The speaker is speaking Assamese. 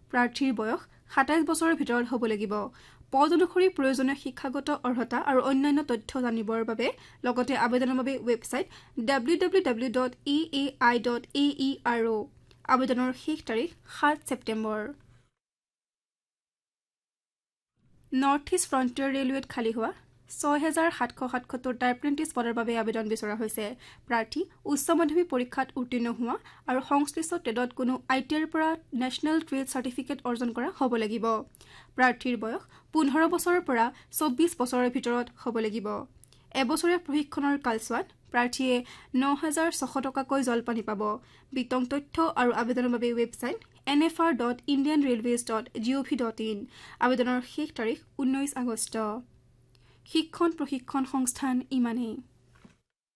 প্ৰাৰ্থীৰ বয়স 27 বছৰৰ ভিতৰত হ'ব লাগিব পদ অনুসৰি প্ৰয়োজনীয় শিক্ষাগত অৰ্হতা আৰু অন্যান্য তথ্য জানিবৰ বাবে লগতে আবেদনৰ বাবে ৱেবছাইট www.eai.ae আৰু আবেদনৰ শেষ তাৰিখ 7 ছেপ্টেম্বৰ নৰ্থ ইষ্ট ফ্ৰণ্টিয়াৰ ৰেলৱেত খালী হোৱা 6,777টা এপ্ৰেণ্টিছ পদৰ বাবে আবেদন বিচৰা হৈছে প্ৰাৰ্থী উচ্চ মাধ্যমিক পৰীক্ষাত উত্তীৰ্ণ হোৱা আৰু সংশ্লিষ্ট ট্ৰেডত কোনো ITIৰ পৰা নেশ্যনেল ট্ৰেড চাৰ্টিফিকেট অৰ্জন কৰা হ'ব লাগিব প্ৰাৰ্থীৰ বয়স 15 বছৰৰ পৰা 24 বছৰৰ ভিতৰত হ'ব লাগিব এবছৰীয়া প্ৰশিক্ষণৰ কালছোৱাত প্ৰাৰ্থীয়ে 9,600 টকাকৈ জলপানি পাব বিতং তথ্য আৰু আবেদনৰ বাবে ৱেবছাইট nfr.indianrailways.gov.in আবেদনৰ শেষ তাৰিখ 19 আগষ্ট শিক্ষণ প্ৰশিক্ষণ সংস্থান ইমানেই